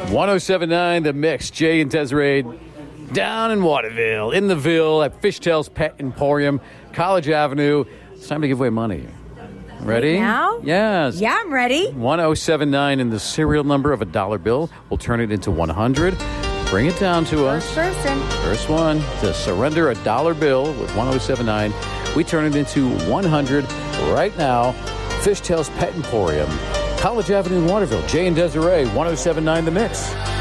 1079 The Mix. Jay and Desiree down in Waterville, in the Ville, at Fishtails Pet Emporium, College Avenue. It's time to give away money. Ready? Now? Yes. Yeah, I'm ready. 1079 and the serial number of a dollar bill. We'll turn it into 100. Bring it down to us. First person. First one to surrender a dollar bill with 1079. We turn it into 100 right now. Fishtails Pet Emporium, College Avenue in Waterville. Jay and Desiree, 1079 The Mix.